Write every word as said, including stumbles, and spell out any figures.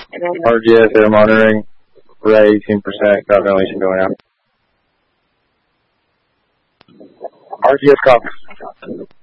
R G S air monitoring, red eighteen percent, got ventilation going out. R G S copies.